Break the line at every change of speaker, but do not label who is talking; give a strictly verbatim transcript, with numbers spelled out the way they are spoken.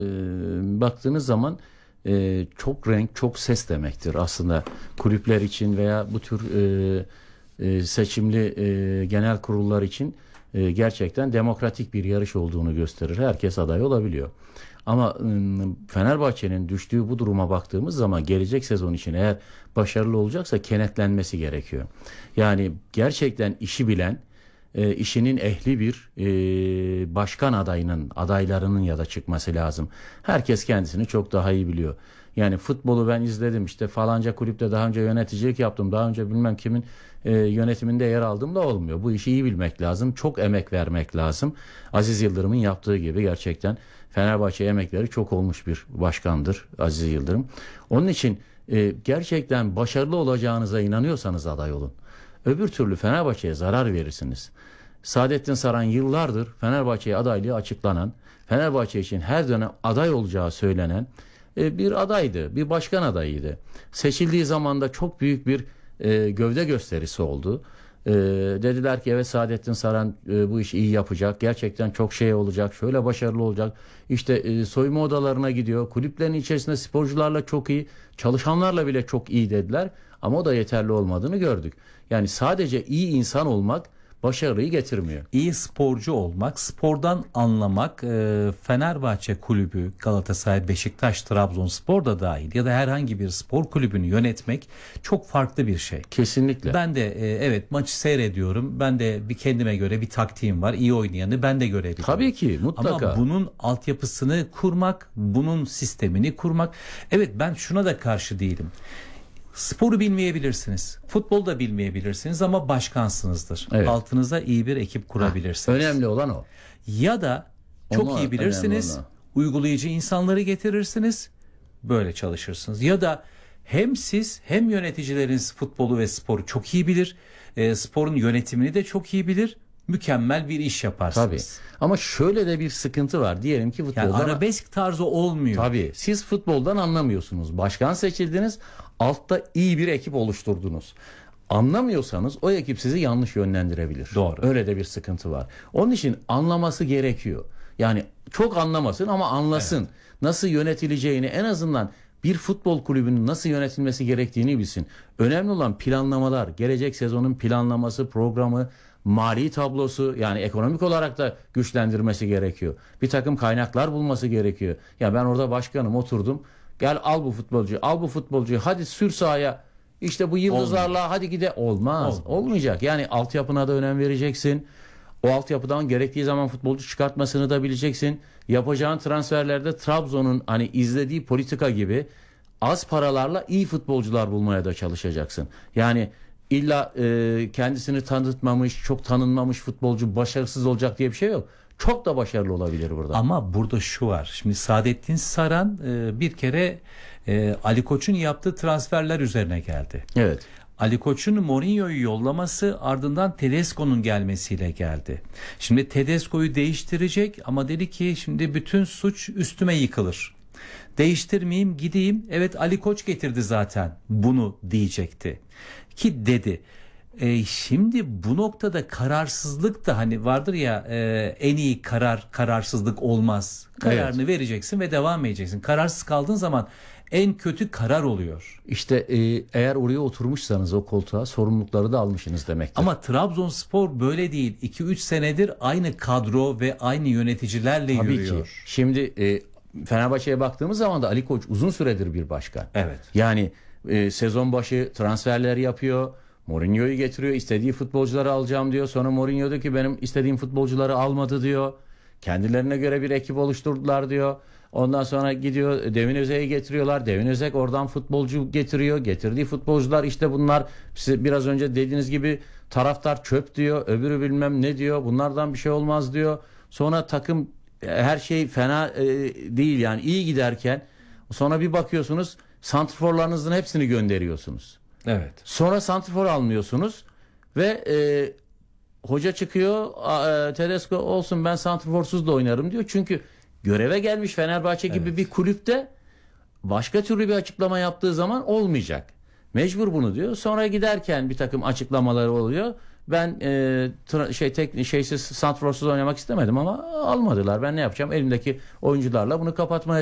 E, baktığınız zaman e, çok renk, çok ses demektir aslında kulüpler için veya bu tür e, e, seçimli e, genel kurullar için e, gerçekten demokratik bir yarış olduğunu gösterir. Herkes aday olabiliyor. Ama ım, Fenerbahçe'nin düştüğü bu duruma baktığımız zaman gelecek sezon için eğer başarılı olacaksa kenetlenmesi gerekiyor. Yani gerçekten işi bilen, e, işinin ehli bir e, başkan adayının, adaylarının ya da çıkması lazım. Herkes kendisini çok daha iyi biliyor. Yani futbolu ben izledim, işte falanca kulüpte daha önce yöneticilik yaptım, daha önce bilmem kimin e, yönetiminde yer aldım da olmuyor. Bu işi iyi bilmek lazım, çok emek vermek lazım. Aziz Yıldırım'ın yaptığı gibi gerçekten Fenerbahçe emekleri çok olmuş bir başkandır Aziz Yıldırım. Onun için e, gerçekten başarılı olacağınıza inanıyorsanız aday olun. Öbür türlü Fenerbahçe'ye zarar verirsiniz. Saadettin Saran yıllardır Fenerbahçe'ye adaylığı açıklanan, Fenerbahçe için her dönem aday olacağı söylenen e, bir adaydı, bir başkan adayıydı. Seçildiği zaman da çok büyük bir e, gövde gösterisi oldu. E, dediler ki evet, Saadettin Saran e, bu işi iyi yapacak, gerçekten çok şey olacak, şöyle başarılı olacak. İşte e, soyunma odalarına gidiyor, kulüplerin içerisinde sporcularla çok iyi, çalışanlarla bile çok iyi dediler. Ama o da yeterli olmadığını gördük. Yani sadece iyi insan olmak başarıyı getirmiyor.
İyi sporcu olmak, spordan anlamak, e, Fenerbahçe kulübü, Galatasaray, Beşiktaş, Trabzonspor da dahil ya da herhangi bir spor kulübünü yönetmek çok farklı bir şey.
Kesinlikle.
Ben de e, evet maçı seyrediyorum. Ben de bir kendime göre bir taktiğim var. İyi oynayanı ben de görebiliyorum.
Tabii ki, mutlaka.
Ama bunun altyapısını kurmak, bunun sistemini kurmak. Evet, ben şuna da karşı değilim. Sporu bilmeyebilirsiniz. Futbolu da bilmeyebilirsiniz ama başkansınızdır.
Evet.
Altınıza iyi bir ekip kurabilirsiniz.
Önemli olan o.
Ya da çok
Onu,
iyi bilirsiniz. Uygulayıcı insanları getirirsiniz. Böyle çalışırsınız. Ya da hem siz hem yöneticileriniz futbolu ve sporu çok iyi bilir. E, sporun yönetimini de çok iyi bilir. Mükemmel bir iş yaparsınız.
Tabii. Ama şöyle de bir sıkıntı var. Diyelim ki futboldan...
Yani arabesk tarzı olmuyor.
Tabii. Siz futboldan anlamıyorsunuz. Başkan seçildiniz. Altta iyi bir ekip oluşturdunuz. Anlamıyorsanız o ekip sizi yanlış yönlendirebilir.
Doğru.
Öyle de bir sıkıntı var. Onun için anlaması gerekiyor. Yani çok anlamasın ama anlasın. Evet. Nasıl yönetileceğini, en azından bir futbol kulübünün nasıl yönetilmesi gerektiğini bilsin. Önemli olan planlamalar, gelecek sezonun planlaması, programı, mali tablosu, yani ekonomik olarak da güçlendirmesi gerekiyor. Bir takım kaynaklar bulması gerekiyor. Ya ben orada başkanım, oturdum. Gel al bu futbolcuyu, al bu futbolcuyu, hadi sür sahaya. İşte bu yıldızlarla Olmuyor. hadi gide. Olmaz. Olmaz. Olmayacak. Yani altyapına da önem vereceksin. O altyapıdan gerektiği zaman futbolcu çıkartmasını da bileceksin. Yapacağın transferlerde Trabzon'un hani izlediği politika gibi az paralarla iyi futbolcular bulmaya da çalışacaksın. Yani illa e, kendisini tanıtmamış, çok tanınmamış futbolcu başarısız olacak diye bir şey yok. Çok da başarılı olabilir burada.
Ama burada şu var. Şimdi Saadettin Saran e, bir kere e, Ali Koç'un yaptığı transferler üzerine geldi.
Evet.
Ali Koç'un Mourinho'yu yollaması ardından Tedesco'nun gelmesiyle geldi. Şimdi Tedesco'yu değiştirecek ama dedi ki şimdi bütün suç üstüme yıkılır. Değiştirmeyeyim, gideyim. Evet, Ali Koç getirdi zaten bunu diyecekti. Ki dedi. E, şimdi bu noktada kararsızlık da hani vardır ya, e, en iyi karar kararsızlık olmaz. Kararını evet. vereceksin ve devam edeceksin. Kararsız kaldığın zaman en kötü karar oluyor.
İşte e, eğer oraya oturmuşsanız o koltuğa, sorumlulukları da almışsınız demektir.
Ama Trabzonspor böyle değil. iki üç senedir aynı kadro ve aynı yöneticilerle
Tabii
yürüyor.
Ki. Şimdi e, Fenerbahçe'ye baktığımız zaman da Ali Koç uzun süredir bir başkan.
Evet.
Yani e, sezon başı transferler yapıyor. Mourinho'yu getiriyor. İstediği futbolcuları alacağım diyor. Sonra Mourinho diyor ki benim istediğim futbolcuları almadı diyor. Kendilerine göre bir ekip oluşturdular diyor. Ondan sonra gidiyor Devin Özek'i getiriyorlar. Devin Özek oradan futbolcu getiriyor. Getirdiği futbolcular işte bunlar, size biraz önce dediğiniz gibi taraftar çöp diyor. Öbürü bilmem ne diyor. Bunlardan bir şey olmaz diyor. Sonra takım her şey fena e, değil yani, iyi giderken sonra bir bakıyorsunuz santrforlarınızın hepsini gönderiyorsunuz.
Evet.
Sonra santrfor almıyorsunuz ve e, hoca çıkıyor, e, Tedesco olsun ben santrforsuz da oynarım diyor. Çünkü göreve gelmiş Fenerbahçe gibi evet. bir kulüpte başka türlü bir açıklama yaptığı zaman olmayacak. Mecbur bunu diyor. Sonra giderken bir takım açıklamaları oluyor. ben e, tra- şey tek şeysiz santrorsuz oynamak istemedim ama almadılar. Ben ne yapacağım? Elimdeki oyuncularla bunu kapatmaya